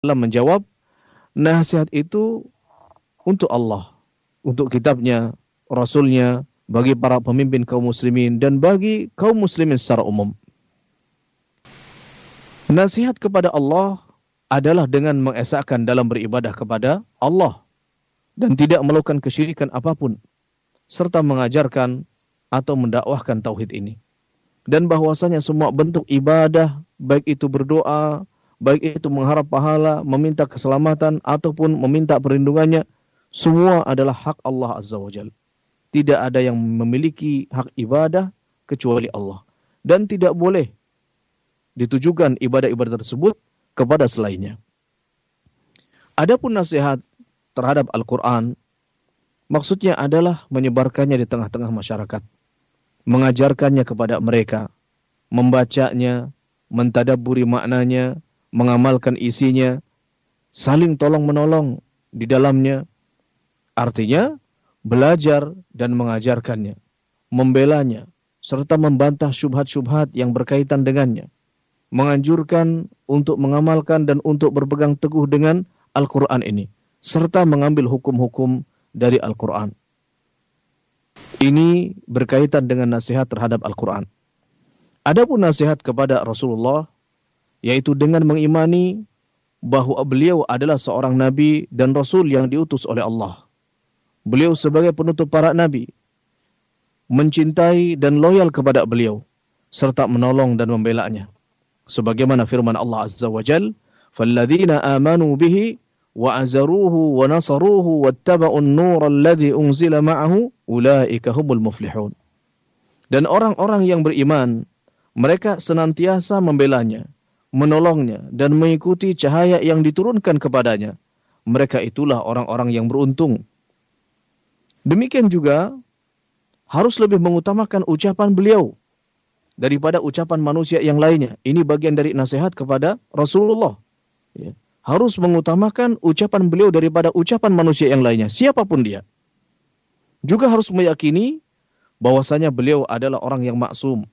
menjawab, nasihat itu untuk Allah, untuk kitabnya, Rasulnya, bagi para pemimpin kaum muslimin, dan bagi kaum muslimin secara umum. Nasihat kepada Allah adalah dengan mengesahkan dalam beribadah kepada Allah dan tidak melakukan kesyirikan apapun, serta mengajarkan atau mendakwahkan tauhid ini. Dan bahwasanya semua bentuk ibadah, baik itu berdoa, baik itu mengharap pahala, meminta keselamatan, ataupun meminta perlindungannya, semua adalah hak Allah Azza wa Jalla. Tidak ada yang memiliki hak ibadah kecuali Allah. Dan tidak boleh ditujukan ibadah-ibadah tersebut kepada selainnya. Adapun nasihat terhadap Al-Quran, maksudnya adalah menyebarkannya di tengah-tengah masyarakat, mengajarkannya kepada mereka, membacanya, mentadabburi maknanya, mengamalkan isinya, saling tolong-menolong di dalamnya. Artinya, belajar dan mengajarkannya, membelanya, serta membantah syubhat-syubhat yang berkaitan dengannya, menganjurkan untuk mengamalkan dan untuk berpegang teguh dengan Al-Quran ini, serta mengambil hukum-hukum dari Al-Quran. Ini berkaitan dengan nasihat terhadap Al-Quran. Adapun nasihat kepada Rasulullah, yaitu dengan mengimani bahwa beliau adalah seorang nabi dan rasul yang diutus oleh Allah. Beliau sebagai penutup para nabi, mencintai dan loyal kepada beliau, serta menolong dan membelanya. Sebagaimana firman Allah Azza wa Jal, فَالَّذِينَ آمَنُوا بِهِ وَعَزَرُوهُ وَنَصَرُوهُ وَاتَّبَعُوا النُّورَ الَّذِي أُنزِلَ مَعَهُ أُولَئِكَ هُمُ الْمُفْلِحُونَ. Dan orang-orang yang beriman, mereka senantiasa membelanya, menolongnya, dan mengikuti cahaya yang diturunkan kepadanya. Mereka itulah orang-orang yang beruntung. Demikian juga, harus lebih mengutamakan ucapan beliau daripada ucapan manusia yang lainnya. Ini bagian dari nasihat kepada Rasulullah. Ya. Harus mengutamakan ucapan beliau daripada ucapan manusia yang lainnya, siapapun dia. Juga harus meyakini bahwasanya beliau adalah orang yang maksum,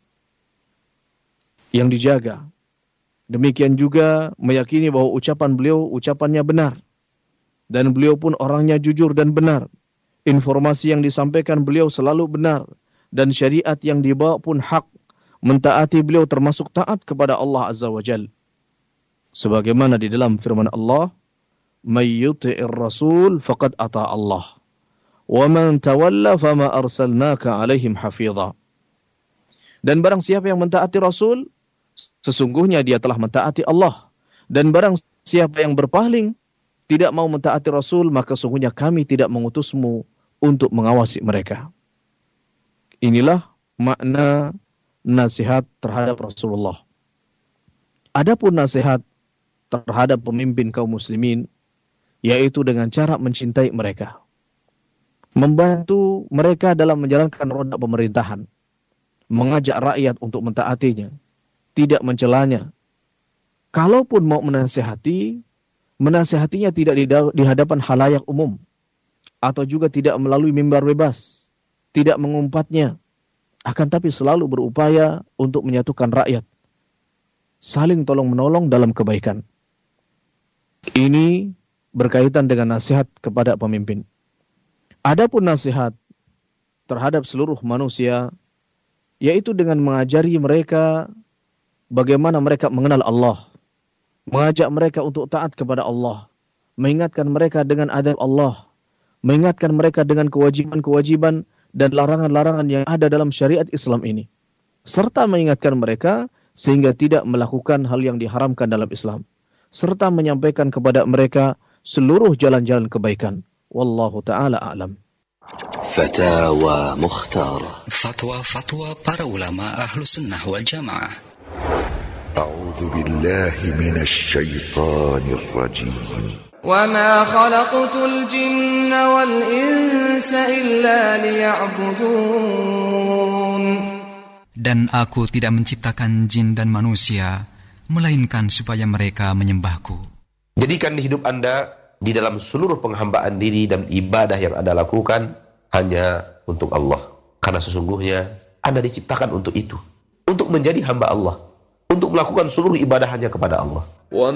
yang dijaga. Demikian juga meyakini bahwa ucapan beliau ucapannya benar. Dan beliau pun orangnya jujur dan benar. Informasi yang disampaikan beliau selalu benar. Dan syariat yang dibawa pun hak. Mentaati beliau termasuk taat kepada Allah Azza wa Jalla. Sebagaimana di dalam firman Allah, "May yuti'ir rasul faqad ata Allah, wa man tawalla fama arsalnaka 'alaihim hafidha." Dan barang siapa yang mentaati Rasul, sesungguhnya dia telah mentaati Allah. Dan barang siapa yang berpaling, tidak mau mentaati Rasul, maka sesungguhnya kami tidak mengutusmu untuk mengawasi mereka. Inilah makna nasihat terhadap Rasulullah. Adapun nasihat terhadap pemimpin kaum muslimin, yaitu dengan cara mencintai mereka, membantu mereka dalam menjalankan roda pemerintahan, mengajak rakyat untuk mentaatinya, tidak mencelanya. Kalaupun mau menasihatinya tidak di hadapan khalayak umum, atau juga tidak melalui mimbar bebas, tidak mengumpatnya, akan tapi selalu berupaya untuk menyatukan rakyat, saling tolong-menolong dalam kebaikan. Ini berkaitan dengan nasihat kepada pemimpin. Adapun nasihat terhadap seluruh manusia, yaitu dengan mengajari mereka bagaimana mereka mengenal Allah, mengajak mereka untuk taat kepada Allah, mengingatkan mereka dengan adab Allah, mengingatkan mereka dengan kewajiban-kewajiban dan larangan-larangan yang ada dalam syariat Islam ini, serta mengingatkan mereka sehingga tidak melakukan hal yang diharamkan dalam Islam, serta menyampaikan kepada mereka seluruh jalan-jalan kebaikan. Wallahu ta'ala a'lam. Fatawa Mukhtar. Fatwa para ulama ahlu sunnah wal jamaah. A'udzu billahi minasy syaithanir rajim. وَمَا خَلَقْتُ الْجِنَّ وَالْإِنسَ إِلَّا لِيَعْبُدُونَ. Dan aku tidak menciptakan jin dan manusia melainkan supaya mereka menyembahku. Jadikan hidup Anda di dalam seluruh penghambaan diri dan ibadah yang Anda lakukan hanya untuk Allah. Karena sesungguhnya Anda diciptakan untuk itu, untuk menjadi hamba Allah, untuk melakukan seluruh ibadah hanya kepada Allah.